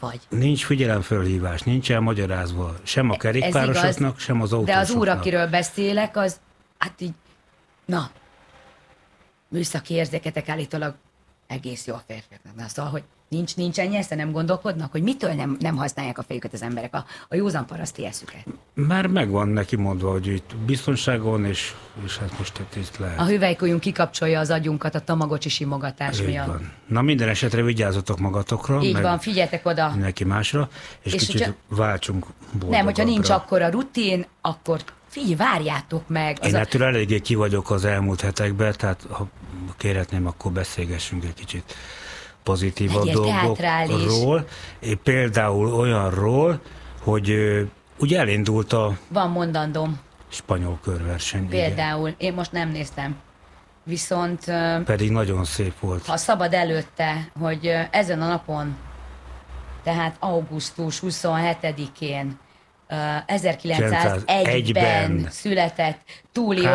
vagy. Nincs figyelemfölhívás, nincs elmagyarázva sem a kerékpárosoknak, sem az autósoknak. De az úr, akiről beszélek, az, hát így, na, műszaki érzéketek állítólag egész jó a férfiaknak. Na, szóval, hogy nincs ennyi esze, nem gondolkodnak, hogy mitől nem használják a fejüket az emberek, a józan paraszti eszüket. Már megvan neki mondva, hogy itt biztonságon, és hát most itt lehet. A hüvelykujjunk kikapcsolja az agyunkat a tamagocsi simogatás miatt. Van. Na minden esetre vigyázzatok magatokra. Így van, figyeljetek oda. Mindenki másra, és kicsit hogyha, váltsunk boldogabbra. Nem, hogyha nincs akkora rutin, akkor várjátok meg. Én ettől eléggé ki vagyok az elmúlt hetekben, tehát ha kérhetném, akkor beszélgessünk egy kicsit pozitívabb dolgokról. Például olyanról, hogy ugye elindult a... Van mondandóm. Spanyol körverseny. Például. Igen. Én most nem néztem. Viszont... Pedig nagyon szép volt. Ha szabad előtte, hogy ezen a napon, tehát augusztus 27-én 1901-ben született Tullio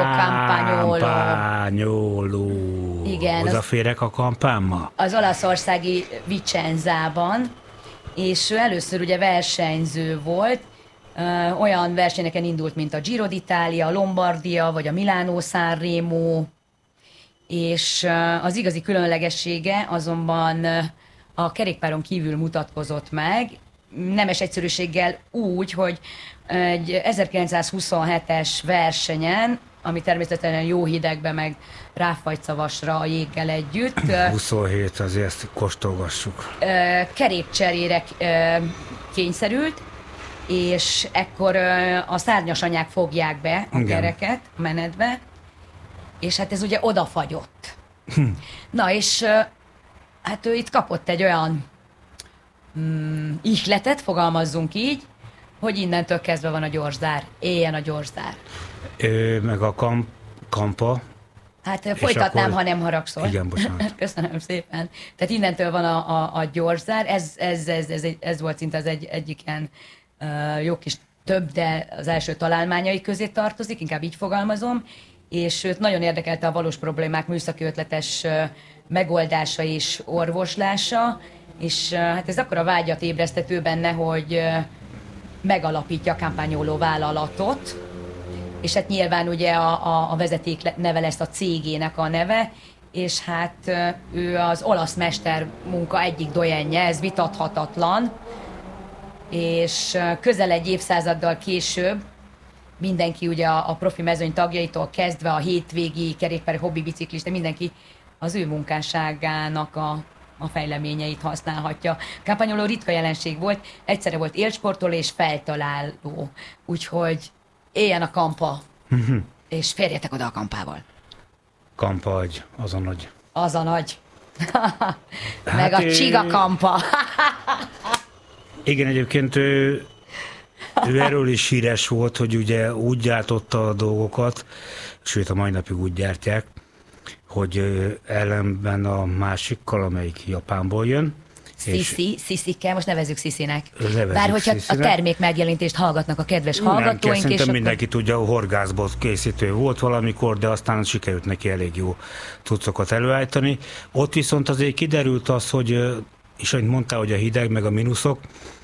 Campagnolo. Igen. Odaférek a kampánma? Az olaszországi Vicenzában, és ő először ugye versenyző volt, olyan versenyeken indult, mint a Giro d'Italia, a Lombardia, vagy a Milano-San Remo, és az igazi különlegessége azonban a kerékpáron kívül mutatkozott meg, nemes egyszerűséggel úgy, hogy egy 1927-es versenyen, ami természetesen jó hidegbe, meg ráfagyszavasra a jéggel együtt. 27, azért ezt kóstolgassuk. Kerékcserére kényszerült, és ekkor a szárnyas anyák fogják be a kereket a menetbe, és hát ez ugye odafagyott. Na és hát ő itt kapott egy olyan ihletet, fogalmazzunk így, hogy innentől kezdve van a gyorszár. Éljen a gyorszár. Meg a kampa. Hát folytatnám, akkor... ha nem haragszol. Igen, bocsánat. Köszönöm szépen. Tehát innentől van a gyorszár. Ez volt szinte az egyik ilyen jó kis több, de az első találmányai közé tartozik, inkább így fogalmazom, és őt nagyon érdekelte a valós problémák műszaki ötletes megoldása és orvoslása, és hát ez akkora vágyat ébresztett benne, hogy megalapítja a Campagnolo vállalatot, és hát nyilván ugye a vezeték neve lesz a cégének a neve, és hát ő az olasz mester munka egyik dojenje, ez vitathatatlan, és közel egy évszázaddal később mindenki ugye a profi mezőny tagjaitól kezdve a hétvégi kerékpár hobbi biciklista, mindenki az ő munkásságának a fejleményeit használhatja. Campagnolo ritka jelenség volt, egyszerre volt élsportoló és feltaláló, úgyhogy éljen a kampa, és férjetek oda a kampával. Kampa agy, az a nagy. Az a nagy. Meg a csiga kampa. Igen, egyébként ő erről is híres volt, hogy ugye úgy gyártotta a dolgokat, sőt a mai napig úgy gyártják, hogy ellenben a másikkal, amelyik Japánból jön. Sziszikkel, most nevezzük Sziszinek. Bár hogyha a termék megjelentést hallgatnak a kedves hallgatóink. Nem kell, szerintem mindenki tudja, a horgászból készítő volt valamikor, de aztán sikerült neki elég jó cuccokat előállítani. Ott viszont azért kiderült az, hogy, és ahogy mondtál, hogy a hideg meg a mínuszok,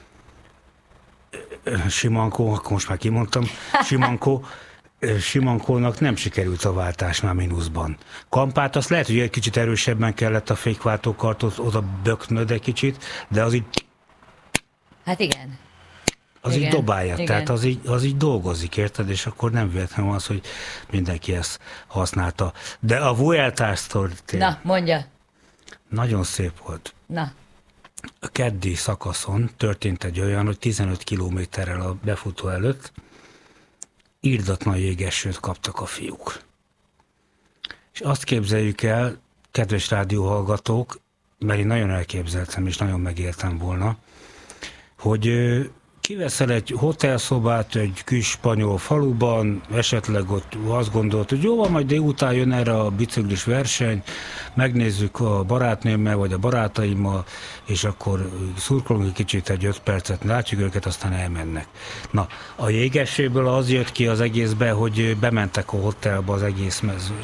Simankó, akkor most már kimondtam, Simankónak nem sikerült a váltás már mínuszban. Kampát azt lehet, hogy egy kicsit erősebben kellett a fékváltókartot oda böknöd egy kicsit, de az így... Hát igen. Az igen, így dobálja, igen. Tehát az így dolgozik, érted? És akkor nem véletlenül az, hogy mindenki ezt használta. De a Vuelta történt. Na, mondja. Nagyon szép volt. Na. A keddi szakaszon történt egy olyan, hogy 15 kilométerrel a befutó előtt irdatlan jégesőt kaptak a fiúk. És azt képzeljük el, kedves rádióhallgatók, mert én nagyon elképzeltem és nagyon megéltem volna, hogy kiveszel egy hotelszobát egy kis spanyol faluban, esetleg ott azt gondolt, hogy jó van, majd délután jön erre a biciklis verseny, megnézzük a barátnőmmel vagy a barátaimmal, és akkor szurkolunk egy kicsit, egy 5 percet, látjuk őket, aztán elmennek. Na, a jégesőből az jött ki az egészbe, hogy bementek a hotelba az egész mezőny.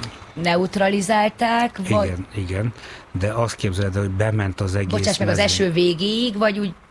Neutralizálták? Igen, igen, de azt képzeld, hogy bement az egész Bocsáss meg, az eső végéig, vagy úgy